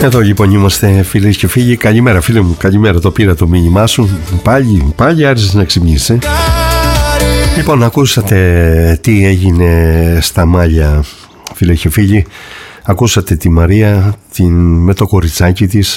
Εδώ λοιπόν είμαστε, φίλες και φίλοι. Καλημέρα, φίλε μου, καλημέρα. Το πήρα το μήνυμά σου. Πάλι άρχισες να ξυπνήσεις. Λοιπόν, ακούσατε τι έγινε στα Μάλια, φίλες και φίλοι. Ακούσατε τη Μαρία με το κοριτσάκι της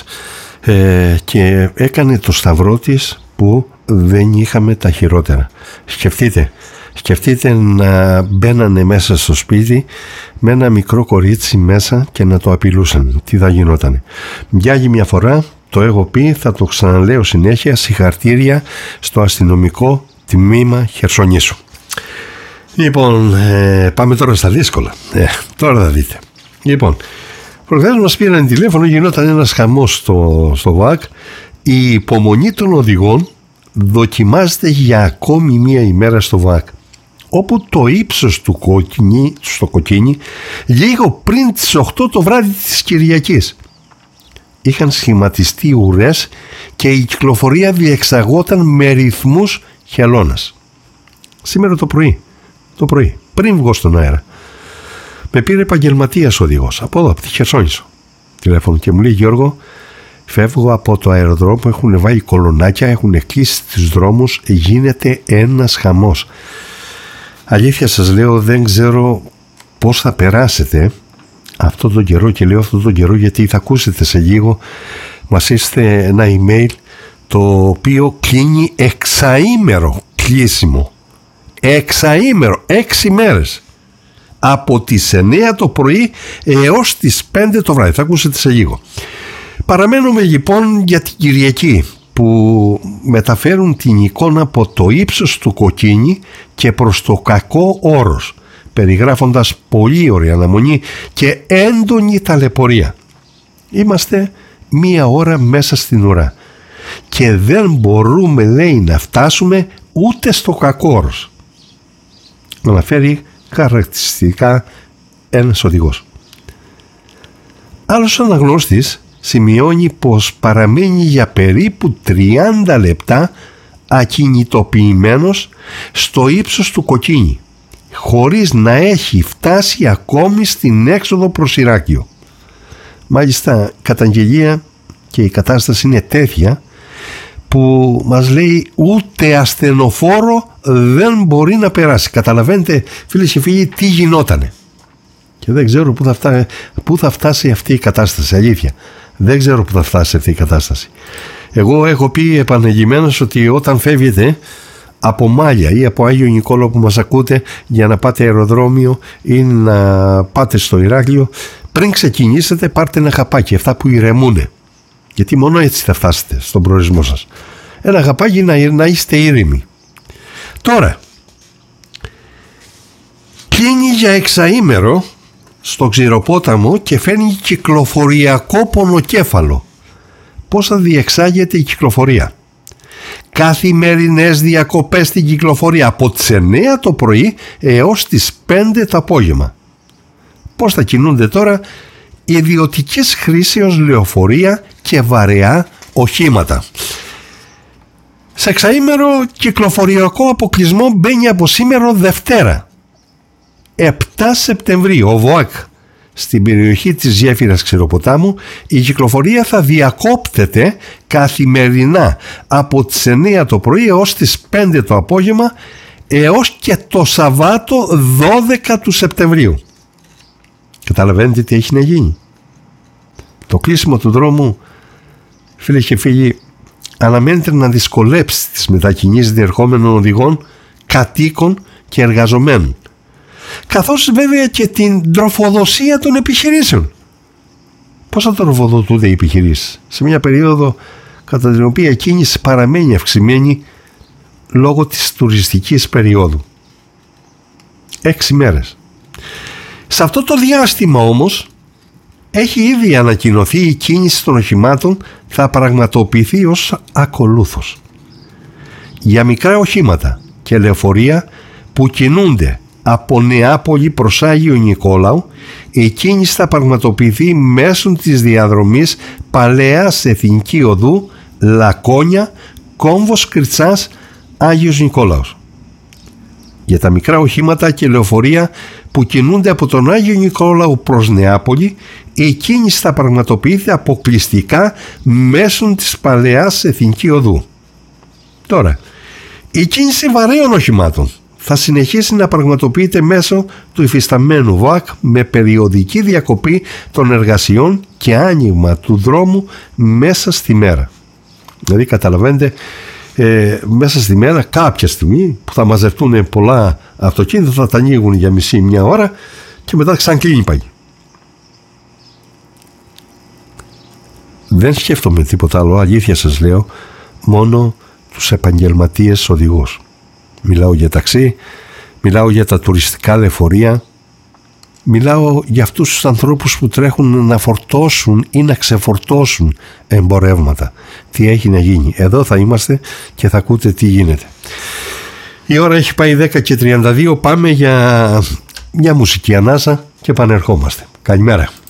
και έκανε το σταυρό της που δεν είχαμε τα χειρότερα. Σκεφτείτε να μπαίνανε μέσα στο σπίτι με ένα μικρό κορίτσι μέσα και να το απειλούσαν. Τι θα γινότανε? Για άλλη μια φορά, το έχω πει, θα το ξαναλέω συνέχεια, συγχαρτήρια στο αστυνομικό τμήμα Χερσονήσου. Λοιπόν, πάμε τώρα στα δύσκολα. Τώρα θα δείτε. Λοιπόν, προχθές μας πήραν τηλέφωνο, γινόταν ένας χαμός στο ΒΑΚ. Η υπομονή των οδηγών δοκιμάζεται για ακόμη μία ημέρα στο ΒΑΚ, όπου το ύψος στο κοκκίνι λίγο πριν τις 8 το βράδυ της Κυριακής είχαν σχηματιστεί ουρές και η κυκλοφορία διεξαγόταν με ρυθμούς χελώνας. Σήμερα το πρωί, πριν βγω στον αέρα, με πήρε επαγγελματίας οδηγός από εδώ, από τη Χερσόνησο, τηλέφωνο και μου λέει: Γιώργο, φεύγω από το αεροδρόμιο, έχουν βάλει κολονάκια, έχουν κλείσει τους δρόμους, γίνεται ένας χαμός. Αλήθεια σας λέω, δεν ξέρω πώς θα περάσετε αυτό τον καιρό, και λέω αυτό τον καιρό γιατί θα ακούσετε σε λίγο, μας ήρθε ένα email το οποίο κλείνει εξαήμερο κλείσιμο. Εξαήμερο, 6 μέρες. Από τις 9 το πρωί έως τις 5 το βράδυ. Θα ακούσετε σε λίγο. Παραμένουμε λοιπόν για την Κυριακή, που μεταφέρουν την εικόνα από το ύψος του κοκκίνι και προς το κακό όρος, περιγράφοντας πολύ ωραία αναμονή και έντονη ταλαιπωρία. Είμαστε 1 ώρα μέσα στην ουρά και δεν μπορούμε, λέει, να φτάσουμε ούτε στο κακό όρος. Αναφέρει χαρακτηριστικά ένας οδηγός. Άλλος αναγνώστης σημειώνει πως παραμένει για περίπου 30 λεπτά ακινητοποιημένος στο ύψος του κοκκίνι, χωρίς να έχει φτάσει ακόμη στην έξοδο προς Ηράκλειο. Μάλιστα, καταγγελία και η κατάσταση είναι τέτοια που μας λέει ούτε ασθενοφόρο δεν μπορεί να περάσει. Καταλαβαίνετε, φίλες και φίλοι, τι γινότανε. Και δεν ξέρω πού θα φτάσει αυτή η κατάσταση, αλήθεια. Δεν ξέρω πού θα φτάσει αυτή η κατάσταση. Εγώ έχω πει επανειλημμένως ότι όταν φεύγετε από Μάλια ή από Άγιο Νικόλαο που μας ακούτε για να πάτε αεροδρόμιο ή να πάτε στο Ηράκλειο, πριν ξεκινήσετε πάρτε ένα χαπάκι, αυτά που ηρεμούνε. Γιατί μόνο έτσι θα φτάσετε στον προορισμό σας. Ένα χαπάκι να είστε ήρεμοι. Τώρα, κλείνει για εξαήμερο στο Ξηροπόταμο και φέρνει κυκλοφοριακό πονοκέφαλο. Πώς θα διεξάγεται η κυκλοφορία? Καθημερινές διακοπές στην κυκλοφορία από τις 9 το πρωί έως τις 5 το απόγευμα. Πώς θα κινούνται τώρα ιδιωτικές χρήσεως λεωφορεία και βαρεά οχήματα? Σε εξαήμερο κυκλοφοριακό αποκλεισμό μπαίνει από σήμερα Δευτέρα 7 Σεπτεμβρίου. Ο ΒΟΑΚ στην περιοχή της γέφυρας Ξηροποτάμου η κυκλοφορία θα διακόπτεται καθημερινά από τις 9 το πρωί έως τις 5 το απόγευμα έως και το Σαββάτο 12 του Σεπτεμβρίου. Καταλαβαίνετε τι έχει να γίνει? Το κλείσιμο του δρόμου, φίλες και φίλοι, αναμένεται να δυσκολέψει τις μετακινήσεις διερχόμενων οδηγών, κατοίκων και εργαζομένων, καθώς βέβαια και την τροφοδοσία των επιχειρήσεων. Πώς θα τροφοδοτούνται οι επιχειρήσεις σε μια περίοδο κατά την οποία η κίνηση παραμένει αυξημένη λόγω της τουριστικής περίοδου? 6 μέρες. Σε αυτό το διάστημα όμως έχει ήδη ανακοινωθεί η κίνηση των οχημάτων θα πραγματοποιηθεί ως ακολούθως. Για μικρά οχήματα και λεωφορεία που κινούνται από Νεάπολη προς Άγιο Νικόλαο, η κίνηση θα πραγματοποιηθεί μέσω της διαδρομής Παλαιάς Εθνική Οδού, Λακώνια, Κόμβος Κριτσάς, Άγιος Νικόλαος. για τα μικρά οχήματα και λεωφορεία που κινούνται από τον Άγιο Νικόλαο προς Νεάπολη, η κίνηση θα πραγματοποιείται αποκλειστικά μέσω της παλαιάς Εθνική Οδού. Τώρα, η κίνηση βαρέων οχημάτων θα συνεχίσει να πραγματοποιείται μέσω του υφισταμένου ΒΟΑΚ με περιοδική διακοπή των εργασιών και άνοιγμα του δρόμου μέσα στη μέρα. Δηλαδή καταλαβαίνετε, μέσα στη μέρα κάποια στιγμή που θα μαζευτούν πολλά αυτοκίνητα, θα τα ανοίγουν για μισή-μια ώρα και μετά ξανακλείνει πάλι. Δεν σκέφτομαι τίποτα άλλο, αλήθεια σας λέω, μόνο τους επαγγελματίες οδηγούς. Μιλάω για ταξί, μιλάω για τα τουριστικά λεωφορεία, μιλάω για αυτούς τους ανθρώπους που τρέχουν να φορτώσουν ή να ξεφορτώσουν εμπορεύματα. Τι έχει να γίνει? Εδώ θα είμαστε και θα ακούτε τι γίνεται. Η ώρα έχει πάει 10:32, πάμε για μια μουσική ανάσα και επανερχόμαστε. Καλημέρα.